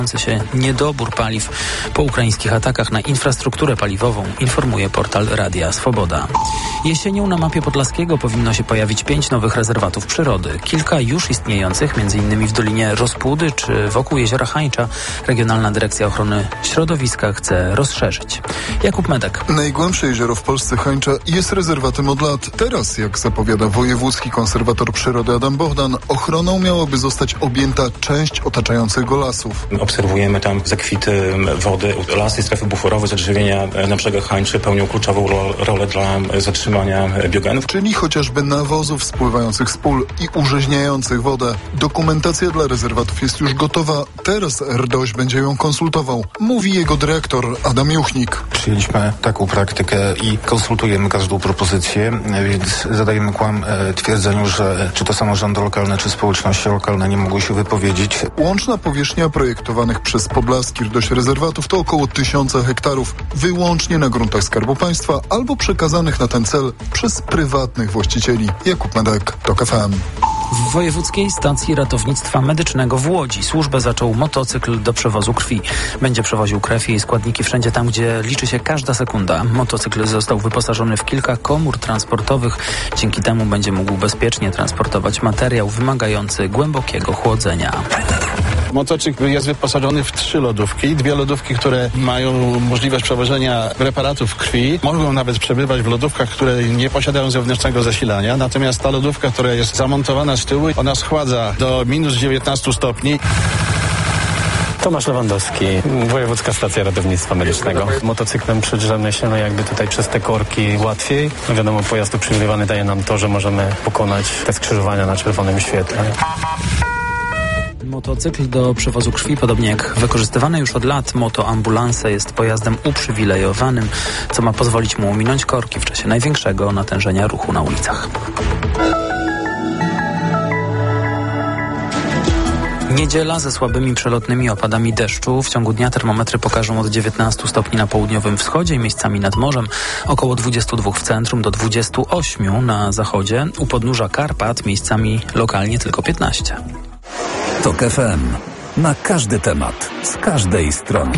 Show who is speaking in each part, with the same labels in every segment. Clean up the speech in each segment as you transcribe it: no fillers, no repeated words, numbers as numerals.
Speaker 1: się niedobór paliw po ukraińskich atakach na infrastrukturę paliwową, informuje portal Radia Swoboda. Jesienią na mapie Podlaskiego powinno się pojawić 5 nowych rezerwatów przyrody. Kilka już istniejących, m.in. w Dolinie Rospudy czy wokół jeziora Hańcza, Regionalna Dyrekcja Ochrony Środowiska chce rozszerzyć. Jakub Medek.
Speaker 2: Najgłębsze jezioro w Polsce, Hańcza, jest rezerwatem od lat. Teraz, jak zapowiada wojewódzki konserwator przyrody Adam Bohdan, ochroną miałaby zostać objęta część otaczających go lasów.
Speaker 3: Obserwujemy tam zakwity wody. Lasy, strefy buforowe, zadrzewienia na brzegach Hańczy pełnią kluczową rolę dla zatrzymania biogenów.
Speaker 2: Czyli chociażby nawozów spływających z pól i urzeźniających wodę. Dokumentacja dla rezerwatów jest już gotowa. Teraz RDOŚ będzie ją konsultował, mówi jego dyrektor Adam Juchnik.
Speaker 4: Przyjęliśmy taką praktykę i konsultujemy każdą propozycję, więc zadajemy kłam twierdzeniu, że czy to samorządy lokalne, czy społeczności lokalne nie mogą się wypowiedzieć.
Speaker 2: Łączna powierzchnia projektowanych przez Podlaski RDOŚ rezerwatów to około 1000 hektarów, wyłącznie na gruntach Skarbu Państwa albo przekazanych na ten cel przez prywatnych właścicieli. Jakub Medek, TOK FM.
Speaker 1: W Wojewódzkiej Stacji Ratownictwa Medycznego w Łodzi służbę zaczął motocykl do przewozu krwi. Będzie przewoził krew i jej składniki wszędzie tam, gdzie liczy się każda sekunda. Motocykl został wyposażony w kilka komór transportowych. Dzięki temu będzie mógł bezpiecznie transportować materiał wymagający głębokiego chłodzenia.
Speaker 5: Motocykl jest wyposażony w 3 lodówki. 2 lodówki, które mają możliwość przewożenia preparatów krwi. Mogą nawet przebywać w lodówkach, które nie posiadają zewnętrznego zasilania. Natomiast ta lodówka, która jest zamontowana z tyłu, ona schładza do minus 19 stopni.
Speaker 6: Tomasz Lewandowski, Wojewódzka Stacja Ratownictwa Medycznego. Motocyklem przedrzemy się jakby tutaj przez te korki łatwiej. Wiadomo, pojazd uprzywilejowany daje nam to, że możemy pokonać te skrzyżowania na czerwonym świetle.
Speaker 1: Motocykl do przewozu krwi, podobnie jak wykorzystywany już od lat motoambulanse, jest pojazdem uprzywilejowanym, co ma pozwolić mu ominąć korki w czasie największego natężenia ruchu na ulicach. Niedziela ze słabymi przelotnymi opadami deszczu. W ciągu dnia termometry pokażą od 19 stopni na południowym wschodzie i miejscami nad morzem, około 22 w centrum do 28 na zachodzie. U podnóża Karpat miejscami lokalnie tylko 15.
Speaker 7: TOK FM. Na każdy temat, z każdej strony.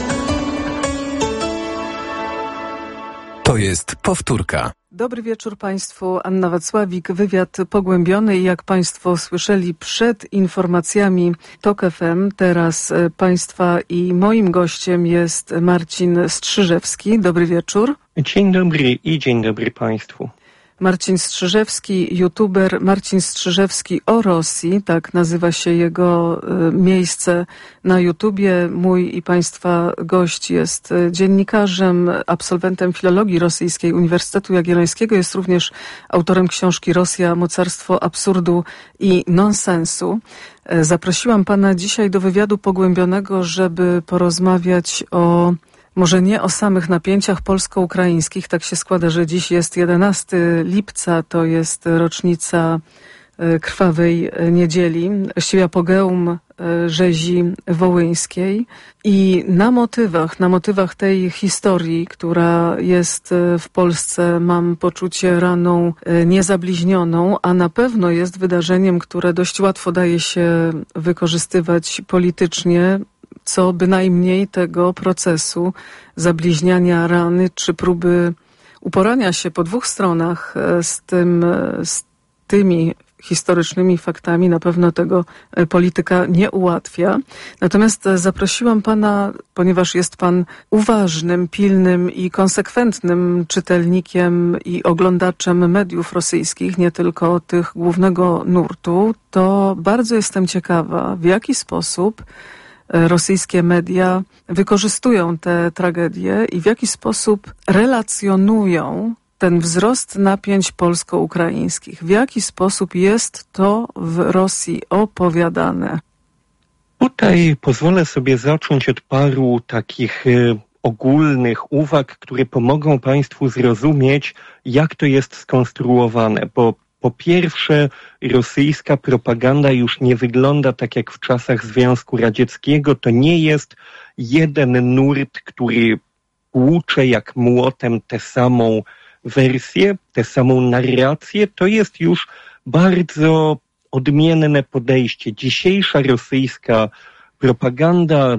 Speaker 7: To jest powtórka.
Speaker 8: Dobry wieczór Państwu. Anna Wacławik. Wywiad pogłębiony i jak Państwo słyszeli przed informacjami TOK FM, teraz Państwa i moim gościem jest Marcin Strzyżewski. Dobry wieczór.
Speaker 9: Dzień dobry i dzień dobry Państwu.
Speaker 8: Marcin Strzyżewski, youtuber Marcin Strzyżewski o Rosji, tak nazywa się jego miejsce na YouTubie. Mój i Państwa gość jest dziennikarzem, absolwentem filologii rosyjskiej Uniwersytetu Jagiellońskiego. Jest również autorem książki Rosja, mocarstwo absurdu i nonsensu. Zaprosiłam Pana dzisiaj do wywiadu pogłębionego, żeby porozmawiać może nie o samych napięciach polsko-ukraińskich. Tak się składa, że dziś jest 11 lipca, to jest rocznica krwawej niedzieli, właściwie apogeum rzezi wołyńskiej. I na motywach tej historii, która jest w Polsce, mam poczucie, raną niezabliźnioną, a na pewno jest wydarzeniem, które dość łatwo daje się wykorzystywać politycznie, co bynajmniej tego procesu zabliźniania rany czy próby uporania się po 2 stronach z tymi historycznymi faktami na pewno tego polityka nie ułatwia. Natomiast zaprosiłam Pana, ponieważ jest Pan uważnym, pilnym i konsekwentnym czytelnikiem i oglądaczem mediów rosyjskich, nie tylko tych głównego nurtu, to bardzo jestem ciekawa, w jaki sposób rosyjskie media wykorzystują te tragedie i w jaki sposób relacjonują ten wzrost napięć polsko-ukraińskich. W jaki sposób jest to w Rosji opowiadane?
Speaker 9: Tutaj pozwolę sobie zacząć od paru takich ogólnych uwag, które pomogą Państwu zrozumieć, jak to jest skonstruowane, bo po pierwsze, rosyjska propaganda już nie wygląda tak jak w czasach Związku Radzieckiego. To nie jest jeden nurt, który tłucze jak młotem tę samą wersję, tę samą narrację. To jest już bardzo odmienne podejście. Dzisiejsza rosyjska propaganda